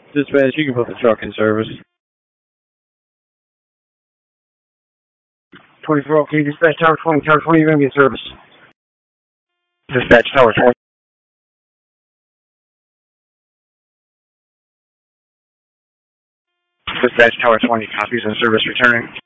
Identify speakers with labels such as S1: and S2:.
S1: Dispatch, you can put the truck in service. 24, okay, dispatch Tower 20, Tower 20, you're going to be in service. Dispatch Tower 20. Dispatch Tower 20, copies in service returning.